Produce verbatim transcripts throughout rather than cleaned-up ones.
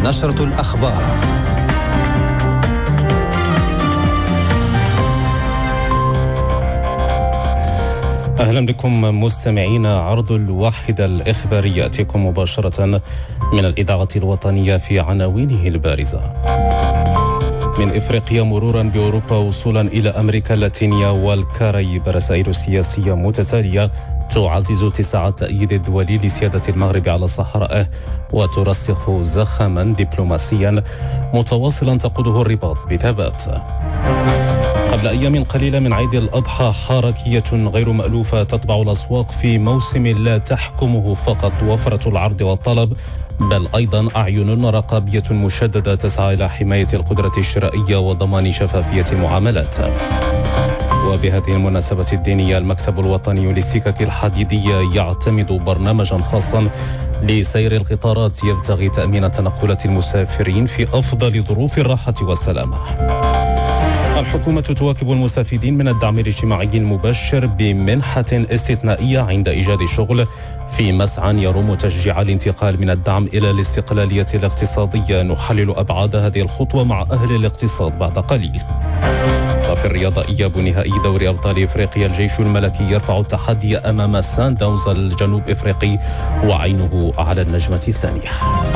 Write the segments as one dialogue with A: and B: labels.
A: نشرة الأخبار. أهلا بكم مستمعينا. عرض الواحدة الإخبارية يأتيكم مباشرة من الإذاعة الوطنية في عناوينه البارزة. من إفريقيا مرورا بأوروبا وصولا إلى أمريكا اللاتينية والكاريب، رسائل سياسية متتالية تعزز اتساع التأييد الدولي لسيادة المغرب على صحراءه وترسخ زخما دبلوماسيا متواصلا تقوده الرباط بثبات. قبل أيام قليلة من عيد الأضحى، حركية غير مألوفة تطبع الأسواق في موسم لا تحكمه فقط وفرة العرض والطلب، بل أيضا أعين رقابية مشددة تسعى إلى حماية القدرة الشرائية وضمان شفافية المعاملات. وبهذه المناسبة الدينية، المكتب الوطني للسكك الحديدية يعتمد برنامجا خاصا لسير القطارات يبتغي تأمين تنقلات المسافرين في أفضل ظروف الراحة والسلامة. الحكومة تواكب المستفيدين من الدعم الاجتماعي المبشر بمنحة استثنائية عند إيجاد شغل، في مسعى يروم تشجيع الانتقال من الدعم إلى الاستقلالية الاقتصادية. نحلل أبعاد هذه الخطوة مع أهل الاقتصاد بعد قليل. وفي الرياضة، إياب نهائي دوري أبطال إفريقيا، الجيش الملكي يرفع التحدي أمام سان داونز الجنوب إفريقي وعينه على النجمة الثانية.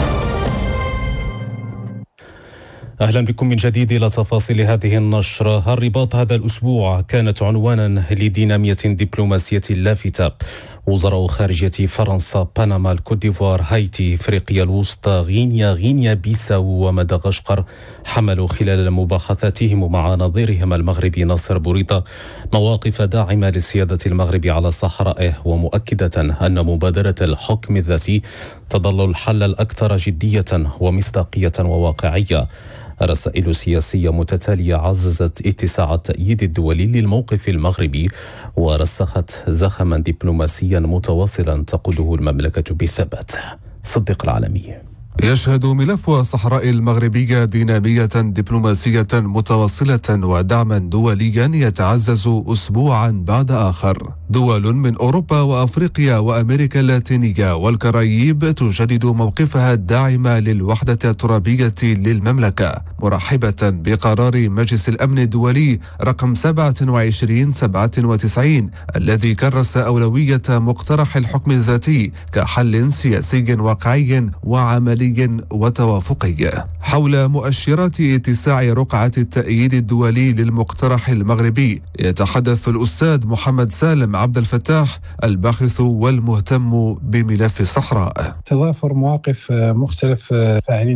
A: أهلا بكم من جديد إلى تفاصيل هذه النشرة. الرباط هذا الأسبوع كانت عنوانا لدينامية دبلوماسية لافتة. وزراء خارجية فرنسا، بنما، الكوت ديفوار، هايتي، إفريقيا الوسطى، غينيا، غينيا بيساو ومدغشقر حملوا خلال مباحثاتهم مع نظيرهم المغربي ناصر بوريطة مواقف داعمة لسيادة المغرب على صحرائه، ومؤكدة أن مبادرة الحكم الذاتي تظل الحل الأكثر جدية ومصداقية وواقعية. رسائل سياسية متتالية عززت اتساع التأييد الدولي للموقف المغربي ورسخت زخما دبلوماسيا متواصلا تقوده المملكة بالثبات. صدق العالمي.
B: يشهد ملف الصحراء المغربية دينامية دبلوماسية متواصلة ودعما دوليا يتعزز أسبوعا بعد آخر. دول من أوروبا وأفريقيا وأمريكا اللاتينية والكاريب تجدد موقفها الداعم للوحدة الترابية للمملكة، مرحبة بقرار مجلس الأمن الدولي رقم سبعة وعشرين سبعة وتسعين الذي كرس أولوية مقترح الحكم الذاتي كحل سياسي واقعي وعملي وتوافقي. حول مؤشرات اتساع رقعة التأييد الدولي للمقترح المغربي يتحدث الأستاذ محمد سالم عبد الفتاح، الباحث والمهتم بملف الصحراء.
C: تضافر مواقف مختلف فاعلين